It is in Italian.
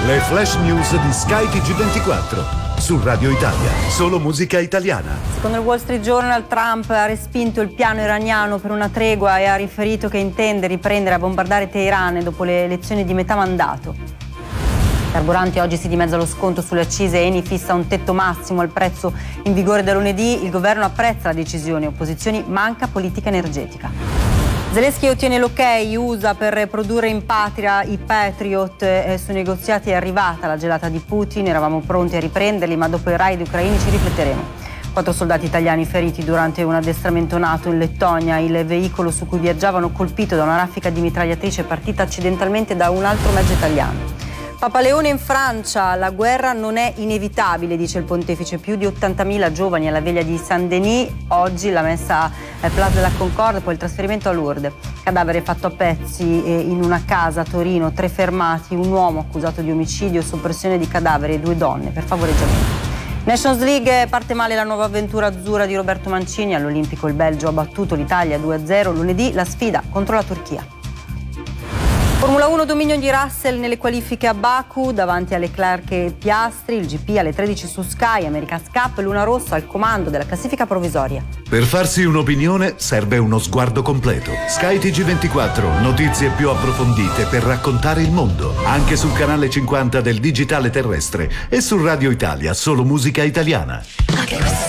Le flash news di Sky TG24 su Radio Italia, solo musica italiana. Secondo il Wall Street Journal, Trump ha respinto il piano iraniano per una tregua e ha riferito che intende riprendere a bombardare Teheran dopo le elezioni di metà mandato. Carburanti, oggi si dimezza lo sconto sulle accise, Eni fissa un tetto massimo al prezzo in vigore da lunedì, il governo apprezza la decisione, opposizioni manca politica energetica. Zelensky ottiene l'ok USA per produrre in patria i Patriot, sui negoziati è arrivata la gelata di Putin, eravamo pronti a riprenderli ma dopo i raid ucraini ci rifletteremo. 4 soldati italiani feriti durante un addestramento NATO in Lettonia, il veicolo su cui viaggiavano colpito da una raffica di mitragliatrice partita accidentalmente da un altro mezzo italiano. Papa Leone in Francia, la guerra non è inevitabile, dice il pontefice, più di 80.000 giovani alla veglia di Saint-Denis, oggi la messa al Place de la Concorde, poi il trasferimento a Lourdes. Cadavere fatto a pezzi in una casa a Torino, 3 fermati, un uomo accusato di omicidio, soppressione di cadaveri e 2 donne per favoreggiamento. Nations League, parte male la nuova avventura azzurra di Roberto Mancini, all'Olimpico il Belgio ha battuto l'Italia 2-0, lunedì la sfida contro la Turchia. Formula 1, dominio di Russell nelle qualifiche a Baku davanti a Leclerc e Piastri, il GP alle 13 su Sky, America's Cup, Luna Rossa al comando della classifica provvisoria. Per farsi un'opinione serve uno sguardo completo. Sky TG24, notizie più approfondite per raccontare il mondo, anche sul canale 50 del digitale terrestre e su Radio Italia, solo musica italiana.